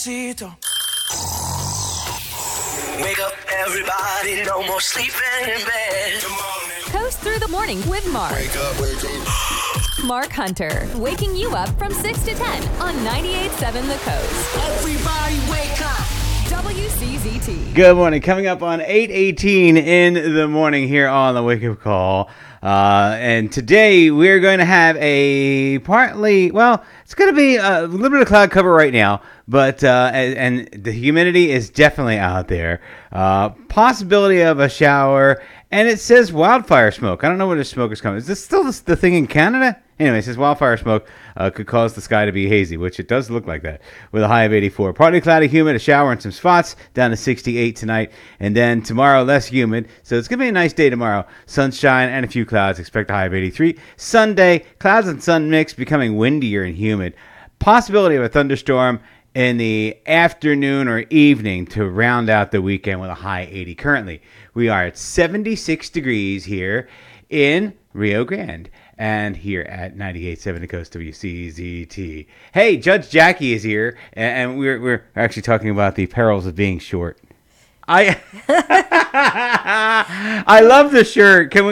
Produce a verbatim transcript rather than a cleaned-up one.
Despacito. Wake up, everybody, no more sleeping in bed. Coast through the morning with Mark. Wake up, wake up. Mark Hunter, waking you up from six to ten on ninety-eight point seven The Coast. Everybody wake up. W C Z T. Good morning. Coming up on eight eighteen in the morning here on the Wake Up Call. Uh, and today we're going to have a partly, well, it's going to be a little bit of cloud cover right now, but uh, and, and the humidity is definitely out there. Uh, possibility of a shower, and it says wildfire smoke. I don't know where the smoke is coming. Is this still the thing in Canada? Anyway, it says wildfire smoke uh, could cause the sky to be hazy, which it does look like that, with a high of eighty-four. Partly cloudy, humid, a shower in some spots, down to sixty-eight tonight. And then tomorrow, less humid. So it's going to be a nice day tomorrow. Sunshine and a few clouds. Expect a high of eighty-three. Sunday, clouds and sun mix, becoming windier and humid. Possibility of a thunderstorm in the afternoon or evening to round out the weekend with a high eighty. Currently, we are at seventy-six degrees here in Rio Grande. And here at ninety-eight point seven The Coast W C Z T. Hey, Judge Jackie is here, and we're we're actually talking about the perils of being short. I I love the shirt. Can we